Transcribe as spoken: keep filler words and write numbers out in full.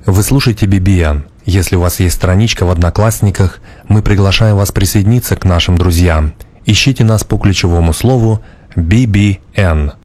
Вы слушаете би би эн. Если у вас есть страничка в Одноклассниках, мы приглашаем вас присоединиться к нашим друзьям. Ищите нас по ключевому слову би би эн.